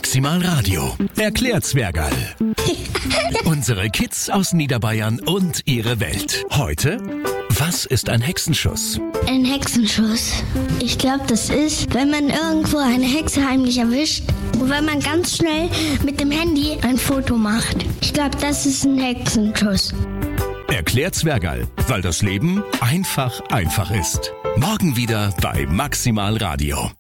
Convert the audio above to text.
Maximal Radio. Erklärt Zwergerl. Unsere Kids aus Niederbayern und ihre Welt. Heute, was ist ein Hexenschuss? Ein Hexenschuss. Ich glaube, das ist, wenn man irgendwo eine Hexe heimlich erwischt und wenn man ganz schnell mit dem Handy ein Foto macht. Ich glaube, das ist ein Hexenschuss. Erklärt Zwergerl, weil das Leben einfach ist. Morgen wieder bei Maximal Radio.